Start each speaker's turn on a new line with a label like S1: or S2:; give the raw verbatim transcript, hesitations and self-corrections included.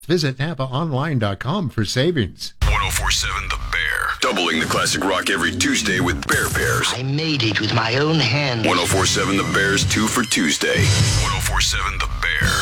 S1: Visit Napa Online dot com for savings.
S2: one oh four point seven The Bear. Doubling the classic rock every Tuesday with Bear Pairs.
S3: I made it with my own hands.
S2: one oh four point seven The Bear's two for Tuesday. one oh four point seven The Bear.